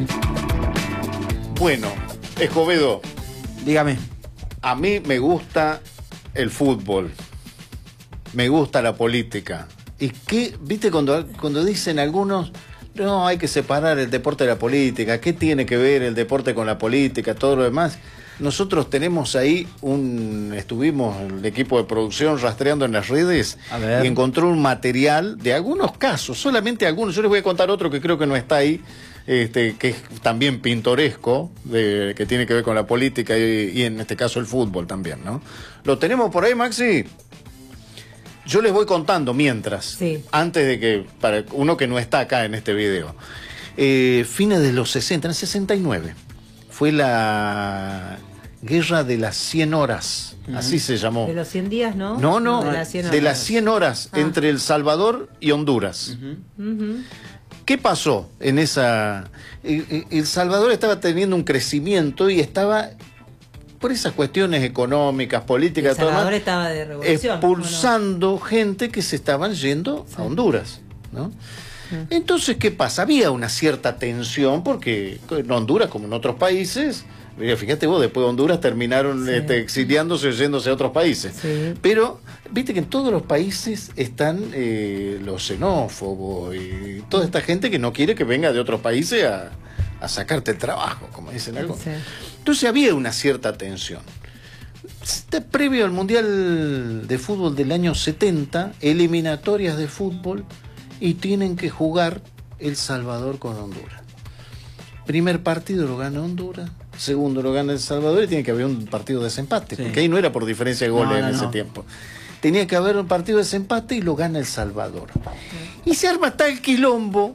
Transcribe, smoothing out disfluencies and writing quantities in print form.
Bueno, Escobedo, Dígame. a mí me gusta el fútbol, me gusta la política. ¿Y qué? ¿Viste cuando dicen algunos, no, hay que separar el deporte de la política? ¿Qué tiene que ver el deporte con la política, todo lo demás? Nosotros tenemos ahí estuvimos el equipo de producción rastreando en las redes y encontró un material de algunos casos, solamente algunos. Yo les voy a contar otro que creo que no está ahí, que es también pintoresco, que tiene que ver con la política y en este caso el fútbol también, ¿no? ¿Lo tenemos por ahí, Maxi? Yo les voy contando mientras, sí, antes de que, para uno que no está acá en este video. Fines de los 60, en el 69, fue la Guerra de las 100 horas, así se llamó. de los 100 días, ¿no? No, de las 100 horas, de las 100 horas entre El Salvador y Honduras. ¿Qué pasó en esa...? El Salvador estaba teniendo un crecimiento y estaba, por esas cuestiones económicas, políticas, El Salvador estaba de revolución, expulsando gente que se estaban yendo a Honduras, ¿no? Entonces, ¿qué pasa? Había una cierta tensión porque en Honduras, como en otros países, fíjate vos, después de Honduras terminaron exiliándose y yéndose a otros países. Sí. Pero, viste que en todos los países están los xenófobos y toda esta gente que no quiere que venga de otros países a sacarte el trabajo, como dicen algunos. Sí. Entonces había una cierta tensión. Previo al Mundial de Fútbol del año 70, eliminatorias de fútbol, y tienen que jugar El Salvador con Honduras. Primer partido lo gana Honduras, segundo lo gana El Salvador y tiene que haber un partido de desempate, porque ahí no era por diferencia de goles en ese tiempo. Tenía que haber un partido de desempate y lo gana El Salvador. Y se arma tal quilombo